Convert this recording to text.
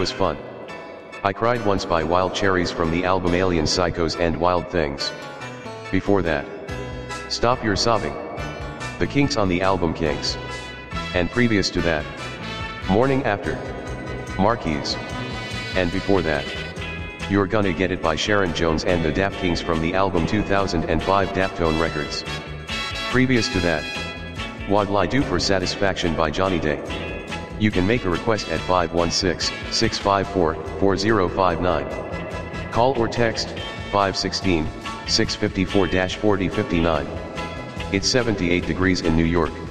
was fun. I Cried Once by Wild Cherries from the album Alien Psychos and Wild Things. Before that, Stop Your Sobbing, The Kinks on the album Kinks. And previous to that, Morning After, Marquise. And before that, You're Gonna Get It by Sharon Jones and the Daft Kings from the album 2005 Daftone Records. Previous to that, What'll I Do for Satisfaction by Johnny Day. You can make a request at 516-654-4059. Call or text 516-654-4059. It's 78 degrees in New York.